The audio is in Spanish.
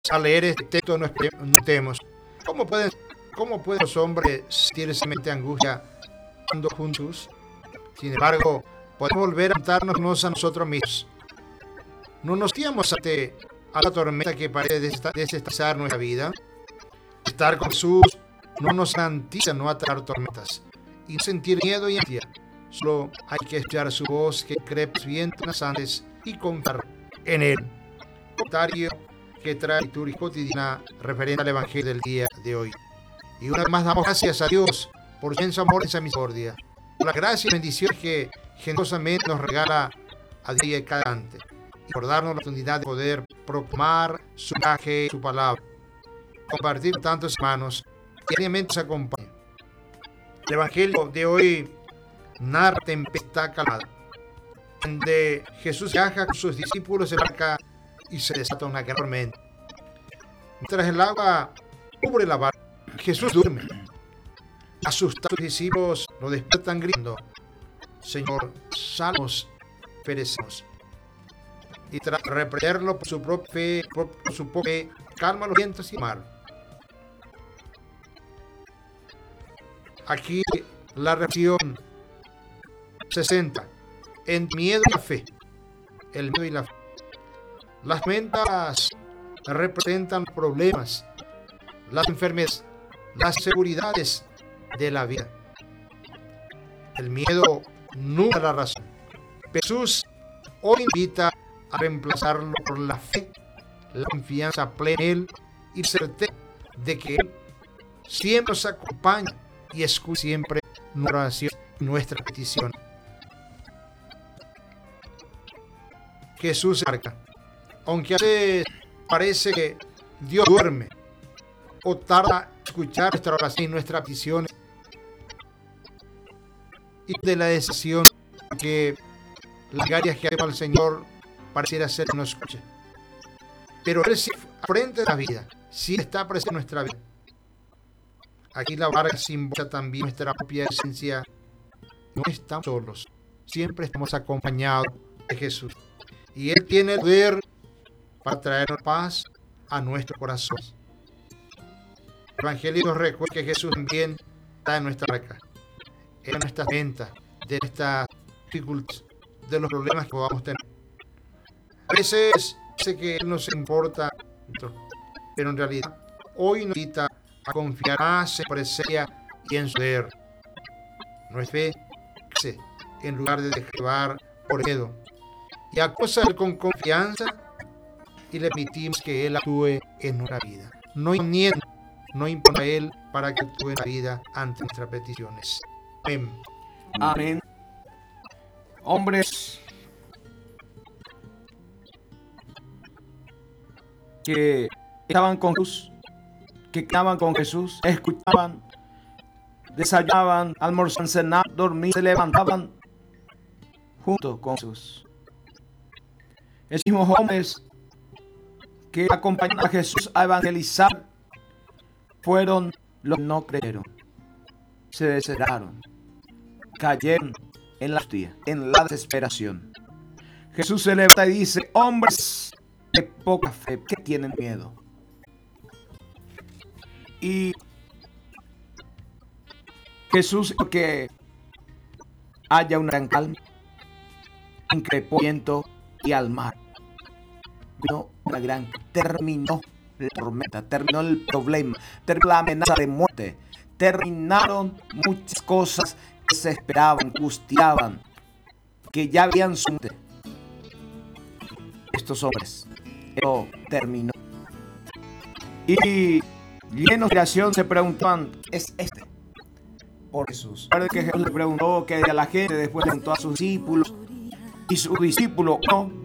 Al leer este texto notemos cómo pueden los hombres sentir semejante angustia cuando juntos. Sin embargo, podemos volver a preguntarnos a nosotros mismos. ¿No nos guiamos a la tormenta que parece desestabilizar nuestra vida? Estar con Jesús no nos garantiza no atraer tormentas y sentir miedo y ansiedad. Solo hay que escuchar su voz que crepes bien antes y confiar en Él. Comentario que trae liturgia cotidiana referente al Evangelio del día de hoy. Y una vez más damos gracias a Dios por su inmenso amor y esa misericordia, por la gracia y bendición que generosamente nos regala a día y cada instante, y por darnos la oportunidad de poder proclamar su mensaje, su palabra, compartir con tantos hermanos que diariamente se acompañan. El Evangelio de hoy narra tempestad calmada, donde Jesús viaja con sus discípulos en barca y se desata una gran tormenta. Mientras el agua cubre la barca, Jesús duerme. Asustados, sus discípulos lo despiertan gritando: Señor, sálvanos, perecemos. Y tras reprenderlo por su propia fe, calma los vientos y el mar. Aquí la reflexión se centra en miedo y la fe. El miedo y la fe. Las tormentas representan problemas, las enfermedades, las seguridades de la vida. El miedo nubla la razón. Jesús hoy invita a reemplazarlo por la fe, la confianza plena en Él y certeza de que Él siempre nos acompaña y escucha siempre nuestra oración y nuestra petición. Jesús marca. Aunque a veces parece que Dios duerme o tarda en escuchar nuestra oración y nuestras peticiones, y de la decisión que las plegarias que hacemos al Señor pareciera ser que no escuche. Pero Él sí, frente a la vida, sí está presente en nuestra vida. Aquí la barca simboliza también nuestra propia esencia. No estamos solos, siempre estamos acompañados de Jesús. Y Él tiene el poder para traernos paz a nuestro corazón. El Evangelio nos recuerda que Jesús también está en nuestra barca, en nuestras ventas, de estas dificultades, de los problemas que podamos tener. A veces sé que Él nos importa, pero en realidad hoy nos invita a confiar más en su presencia y en su poder. Nuestra fe crece en lugar de dejar llevar por miedo, y acosa con confianza y le permitimos que Él actúe en nuestra vida. No imponiendo, no impone a Él para que actúe en la vida ante nuestras peticiones. Amén. Amén. Hombres que estaban con Jesús, que quedaban con Jesús, escuchaban, desayunaban, almorzaban, cenaban, dormían, se levantaban junto con Jesús. Esos mismos hombres que acompañaron a Jesús a evangelizar fueron los que no creyeron, se desesperaron, cayeron en la angustia, en la desesperación. Jesús se levanta y dice: hombres de poca fe, que tienen miedo. Y Jesús, que haya una gran calma, increpamiento y al mar. Terminó la tormenta, terminó el problema, terminó la amenaza de muerte, terminaron muchas cosas que se esperaban, angustiaban, que ya habían su muerte. Estos hombres, eso terminó. Y llenos de admiración se preguntaban: ¿es este? Por Jesús. Recuerden que Jesús le preguntó que a la gente, después preguntó a sus discípulos, y sus discípulos, no,